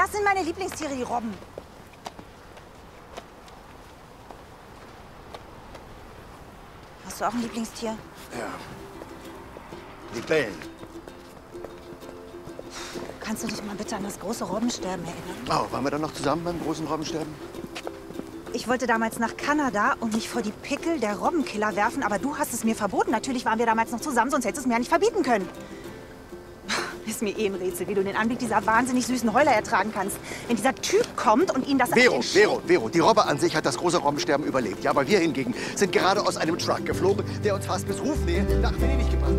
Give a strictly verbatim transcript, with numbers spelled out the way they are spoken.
Das sind meine Lieblingstiere, die Robben. Hast du auch ein Lieblingstier? Ja. Libellen. Kannst du dich mal bitte an das große Robbensterben erinnern? Oh, waren wir dann noch zusammen beim großen Robbensterben? Ich wollte damals nach Kanada und mich vor die Pickel der Robbenkiller werfen, aber du hast es mir verboten. Natürlich waren wir damals noch zusammen, sonst hättest du es mir ja nicht verbieten können. Ist mir eh ein Rätsel, wie du den Anblick dieser wahnsinnig süßen Heuler ertragen kannst. Wenn dieser Typ kommt und ihn das... Vero, Vero, Vero, die Robbe an sich hat das große Robbensterben überlebt. Ja, aber wir hingegen sind gerade aus einem Truck geflogen, der uns fast bis Rufnähe nach Venedig gebracht hat.